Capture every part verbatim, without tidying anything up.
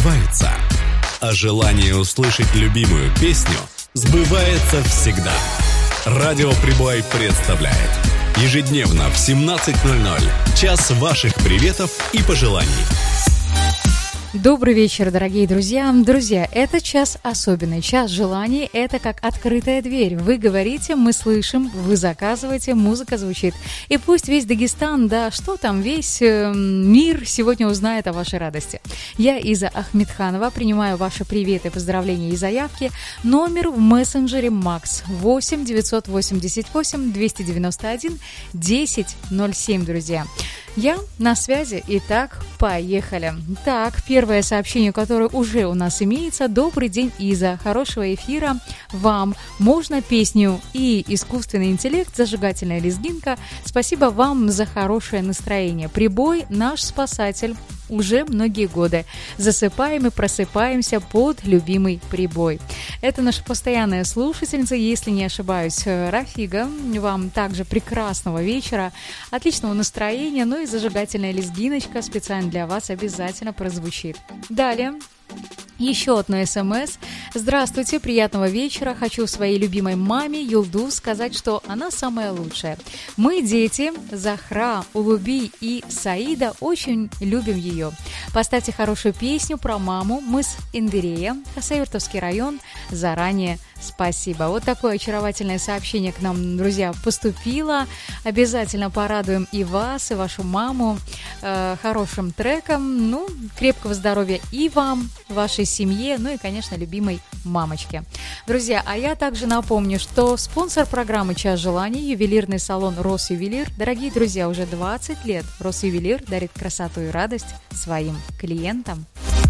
сбываются. А желание услышать любимую песню сбывается всегда. Радио Прибой представляет ежедневно в семнадцать ноль ноль час ваших приветов и пожеланий. Добрый вечер, дорогие друзья. Друзья, это час особенный, час желаний. Это как открытая дверь. Вы говорите, мы слышим, вы заказываете, музыка звучит. И пусть весь Дагестан, да что там, весь э, мир сегодня узнает о вашей радости. Я, Иза Ахмедханова, принимаю ваши приветы, поздравления и заявки. Номер в мессенджере Макс восемь девятьсот восемьдесят восемь двести девяносто один десять ноль семь, друзья. Я на связи. Итак, поехали. Так, первое сообщение, которое уже у нас имеется. Добрый день, Иза. Хорошего эфира вам. Можно песню и искусственный интеллект, зажигательная лезгинка. Спасибо вам за хорошее настроение. Прибой наш спасатель уже многие годы. Засыпаем и просыпаемся под любимый прибой. Это наша постоянная слушательница, если не ошибаюсь, Рафига. Вам также прекрасного вечера, отличного настроения, ну и зажигательная лезгиночка специально для вас обязательно прозвучит. Далее. Еще одно СМС. Здравствуйте, приятного вечера. Хочу своей любимой маме Юлду сказать, что она самая лучшая. Мы, дети Захра, Улуби и Саида, очень любим ее. Поставьте хорошую песню про маму. Мы с Индирея, Хасавюртовский район. Заранее спасибо. Вот такое очаровательное сообщение к нам, друзья, поступило. Обязательно порадуем и вас, и вашу маму э, хорошим треком. Ну, крепкого здоровья и вам, вашей семье, ну и, конечно, любимой мамочке. Друзья, а я также напомню, что спонсор программы «Час желаний» — ювелирный салон «Росювелир». Дорогие друзья, уже двадцать лет «Росювелир» дарит красоту и радость своим клиентам.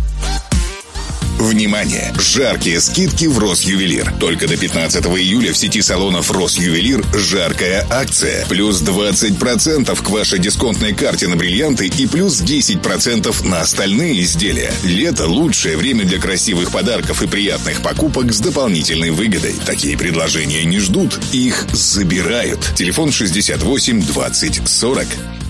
Внимание! Жаркие скидки в Росювелир. Только до пятнадцатого июля в сети салонов Росювелир жаркая акция. Плюс двадцать процентов к вашей дисконтной карте на бриллианты и плюс десять процентов на остальные изделия. Лето – лучшее время для красивых подарков и приятных покупок с дополнительной выгодой. Такие предложения не ждут, их забирают. Телефон шестьдесят восемь двадцать сорок.